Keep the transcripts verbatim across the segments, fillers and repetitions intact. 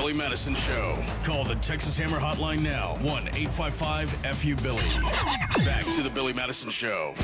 Billy Madison Show. Call the Texas Hammer Hotline now. one eight five five F U Billy. Back to the Billy Madison Show.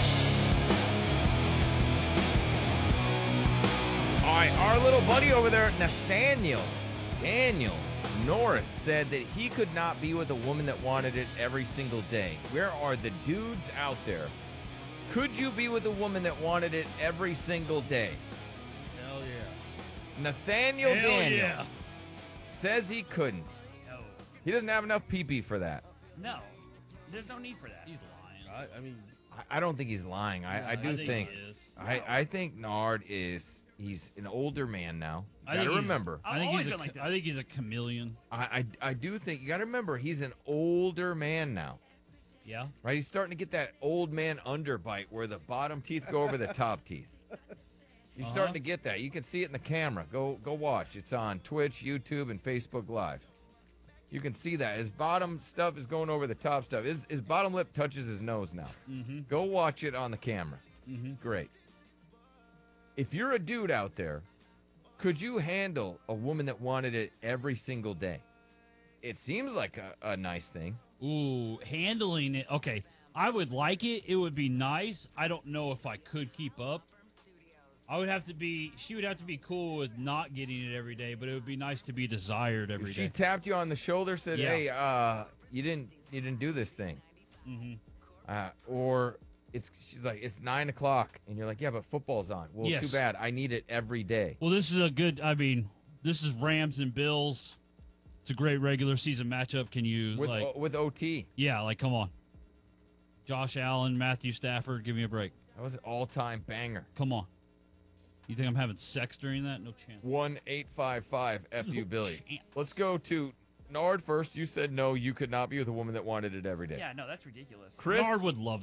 All right, our little buddy over there, Nathaniel Daniel Norris, said that he could not be with a woman that wanted it every single day. Where are the dudes out there? Could you be with a woman that wanted it every single day? Hell yeah. Nathaniel Hell Daniel yeah. says he couldn't. No. He doesn't have enough pee-pee for that. No. There's no need for that. He's lying. I, I mean, I, I don't think he's lying. I, I I do think think, he is. I, I think Nard is he's an older man now. I You think gotta he's- remember. I've I think always he's a, been like this. I think he's a chameleon. I, I I do think you gotta remember he's an older man now. Yeah. Right? He's starting to get that old man underbite where the bottom teeth go over the top teeth. He's Uh-huh. starting to get that. You can see it in the camera. Go go watch. It's on Twitch, YouTube, and Facebook Live. You can see that. His bottom stuff is going over the top stuff. His, his bottom lip touches his nose now. Mm-hmm. Go watch it on the camera. Mm-hmm. It's great. If you're a dude out there, could you handle a woman that wanted it every single day? It seems like a, a nice thing. Ooh, handling it. Okay. I would like it. It would be nice. I don't know if I could keep up. I would have to be, she would have to be cool with not getting it every day, but it would be nice to be desired every If she day. tapped you on the shoulder, said, Yeah. "Hey, uh, you didn't, you didn't do this thing," Mm-hmm. uh, or it's, she's like, "It's nine o'clock," and you're like, "Yeah, but football's on." Well, Yes. too bad. I need it every day. Well, this is a good, I mean, this is Rams and Bills. It's a great regular season matchup. Can you, With like, o- with O T, yeah, like, come on. Josh Allen, Matthew Stafford, give me a break. that was an all-time banger. Come on. You think I'm having sex during that? No chance. One eight five five F U No Billy. chance. Let's go to Nard first. You said no, you could not be with a woman that wanted it every day. Yeah, no, that's ridiculous. Chris, Nard would love